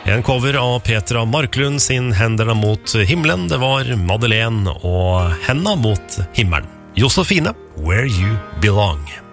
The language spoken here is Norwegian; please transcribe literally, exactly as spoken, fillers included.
En cover av Petra Marklund sin Händerna mot himmelen. Det var Madeleine og Henda mot himmelen. Josefine, Where You Belong.